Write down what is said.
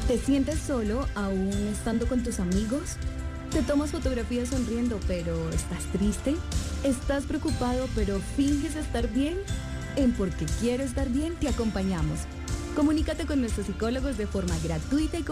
¿Te sientes solo aún estando con tus amigos? ¿Te tomas fotografías sonriendo pero estás triste? ¿Estás preocupado pero finges estar bien? En Porque Quiero Estar Bien te acompañamos. Comunícate con nuestros psicólogos de forma gratuita y